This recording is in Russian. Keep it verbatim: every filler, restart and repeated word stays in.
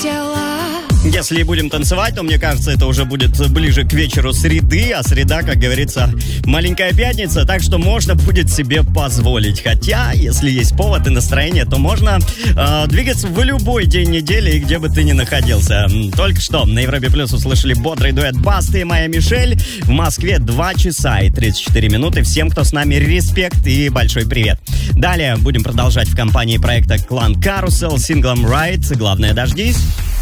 хотела. Если будем танцевать, то, мне кажется, это уже будет ближе к вечеру среды, а среда, как говорится, маленькая пятница, так что можно будет себе позволить. Хотя, если есть повод и настроение, то можно э, двигаться в любой день недели и где бы ты ни находился. Только что на Европе Плюс услышали бодрый дуэт Басты и Майя Мишель. В Москве два часа и тридцать четыре минуты. Всем, кто с нами, респект и большой привет. Далее будем продолжать в компании проекта Клан Карусел с синглом Ride. Главное, дождись.